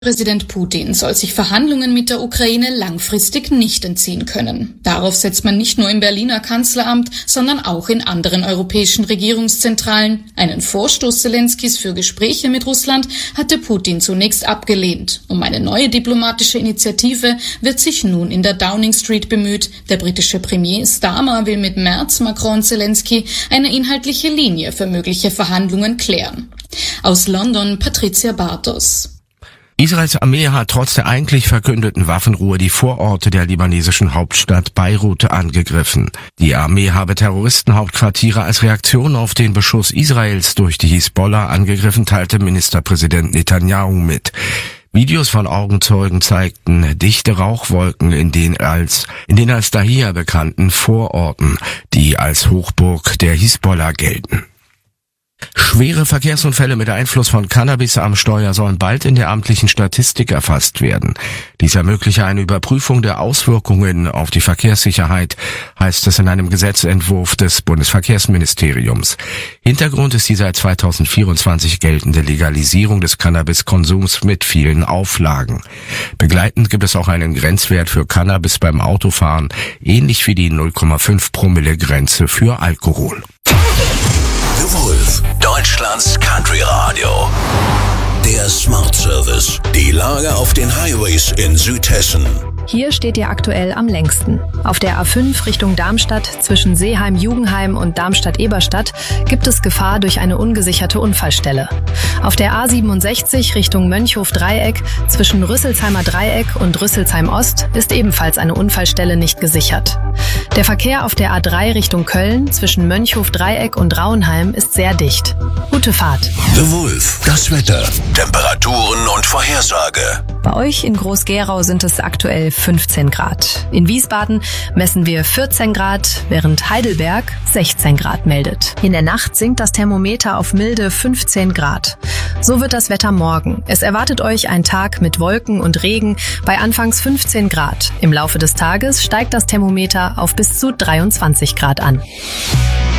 Präsident Putin soll sich Verhandlungen mit der Ukraine langfristig nicht entziehen können. Darauf setzt man nicht nur im Berliner Kanzleramt, sondern auch in anderen europäischen Regierungszentralen. Einen Vorstoß Zelenskys für Gespräche mit Russland hatte Putin zunächst abgelehnt. Um eine neue diplomatische Initiative wird sich nun in der Downing Street bemüht. Der britische Premier Starmer will mit Merz, Macron und Zelensky eine inhaltliche Linie für mögliche Verhandlungen klären. Aus London Patricia Bartos. Israels Armee hat trotz der eigentlich verkündeten Waffenruhe die Vororte der libanesischen Hauptstadt Beirut angegriffen. Die Armee habe Terroristenhauptquartiere als Reaktion auf den Beschuss Israels durch die Hisbollah angegriffen, teilte Ministerpräsident Netanyahu mit. Videos von Augenzeugen zeigten dichte Rauchwolken in den als Dahir bekannten Vororten, die als Hochburg der Hisbollah gelten. Schwere Verkehrsunfälle mit Einfluss von Cannabis am Steuer sollen bald in der amtlichen Statistik erfasst werden. Dies ermögliche eine Überprüfung der Auswirkungen auf die Verkehrssicherheit, heißt es in einem Gesetzentwurf des Bundesverkehrsministeriums. Hintergrund ist die seit 2024 geltende Legalisierung des Cannabiskonsums mit vielen Auflagen. Begleitend gibt es auch einen Grenzwert für Cannabis beim Autofahren, ähnlich wie die 0,5 Promille-Grenze für Alkohol. The Wolf, Deutschlands Country Radio. Der Smart Service. Die Lage auf den Highways in Südhessen. Hier steht ihr aktuell am längsten. Auf der A5 Richtung Darmstadt zwischen Seeheim-Jugenheim und Darmstadt-Eberstadt gibt es Gefahr durch eine ungesicherte Unfallstelle. Auf der A67 Richtung Mönchhof-Dreieck zwischen Rüsselsheimer Dreieck und Rüsselsheim-Ost ist ebenfalls eine Unfallstelle nicht gesichert. Der Verkehr auf der A3 Richtung Köln zwischen Mönchhof-Dreieck und Rauenheim ist sehr dicht. Gute Fahrt. The Wolf, das Wetter, Temperaturen und Vorhersage. Bei euch in Groß-Gerau sind es aktuell 15 Grad. In Wiesbaden messen wir 14 Grad, während Heidelberg 16 Grad meldet. In der Nacht sinkt das Thermometer auf milde 15 Grad. So wird das Wetter morgen. Es erwartet euch ein Tag mit Wolken und Regen bei anfangs 15 Grad. Im Laufe des Tages steigt das Thermometer auf bis zu 23 Grad an.